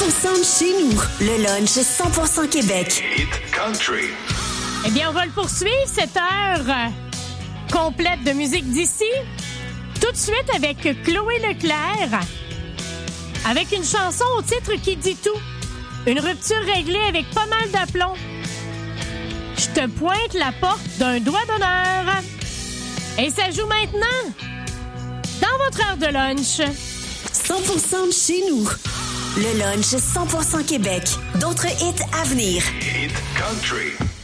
100% de chez nous. Le lunch 100% Québec. Hit Country. Eh bien, on va le poursuivre, cette heure complète de musique d'ici. Tout de suite avec Chloé Leclerc, avec une chanson au titre qui dit tout. Une rupture réglée avec pas mal d'aplomb. Je te pointe la porte d'un doigt d'honneur. Et ça joue maintenant dans votre heure de lunch. 100% de chez nous. Le lunch 100% Québec. D'autres hits à venir. Hit Country.